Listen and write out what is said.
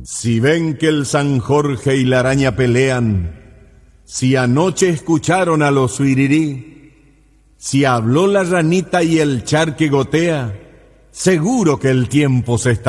Si ven que el San Jorge y la araña pelean, si anoche escucharon a los suirirí, si habló la ranita y el charque gotea, seguro que el tiempo se está